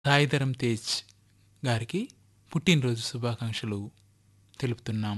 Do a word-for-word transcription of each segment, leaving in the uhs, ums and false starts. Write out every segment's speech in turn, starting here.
సాయిధరం తేజ్ గారికి పుట్టినరోజు శుభాకాంక్షలు తెలుపుతున్నాం.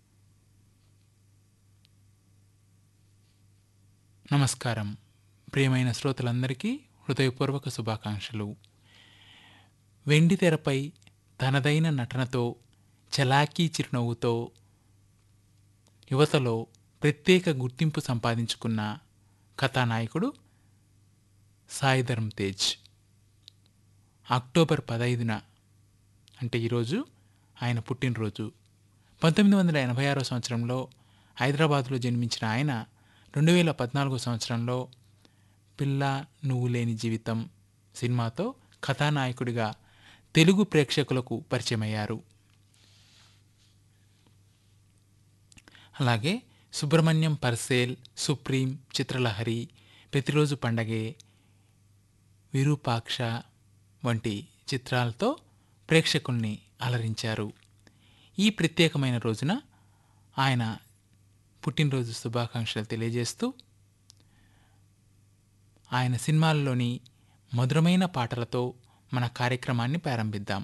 నమస్కారం. ప్రియమైన శ్రోతలందరికీ హృదయపూర్వక శుభాకాంక్షలు. వెండితెరపై తనదైన నటనతో, చలాకీ చిరునవ్వుతో యువతలో ప్రత్యేక గుర్తింపు సంపాదించుకున్న కథానాయకుడు సాయిధరం తేజ్. అక్టోబర్ పదైదున అంటే ఈరోజు ఆయన పుట్టినరోజు. పంతొమ్మిది వందల ఎనభై ఆరో సంవత్సరంలో హైదరాబాదులో జన్మించిన ఆయన రెండు వేల పద్నాలుగో సంవత్సరంలో పిల్ల నువ్వు లేని జీవితం సినిమాతో కథానాయకుడిగా తెలుగు ప్రేక్షకులకు పరిచయమయ్యారు. అలాగే సుబ్రహ్మణ్యం పర్సేల్, సుప్రీం, చిత్రలహరి, ప్రతిరోజు పండగే, విరూపాక్ష వంటి చిత్రాలతో ప్రేక్షకుల్ని అలరించారు. ఈ ప్రత్యేకమైన రోజున ఆయన పుట్టినరోజు శుభాకాంక్షలు తెలియజేస్తూ ఆయన సినిమాల్లోని మధురమైన పాటలతో మన కార్యక్రమాన్ని ప్రారంభిద్దాం.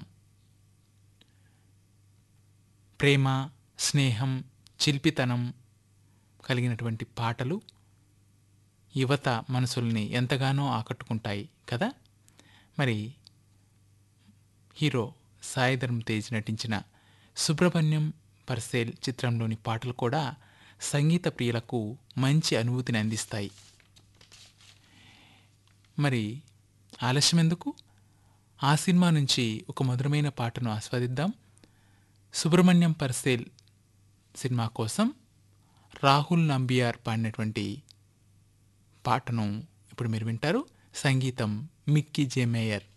ప్రేమ, స్నేహం, చిలిపితనం కలిగినటువంటి పాటలు యువత మనసుల్ని ఎంతగానో ఆకట్టుకుంటాయి కదా. మరి హీరో సాయిధరం తేజ్ నటించిన సుబ్రహ్మణ్యం పర్సేల్ చిత్రంలోని పాటలు కూడా సంగీత ప్రియులకు మంచి అనుభూతిని అందిస్తాయి. మరి ఆలస్యం ఎందుకు, ఆ సినిమా నుంచి ఒక మధురమైన పాటను ఆస్వాదిద్దాం. సుబ్రహ్మణ్యం పర్సేల్ సినిమా కోసం రాహుల్ నంబియార్ పాడినటువంటి పాటను ఇప్పుడు మీరు వింటారు. సంగీతం మిక్కీ జే మేయర్.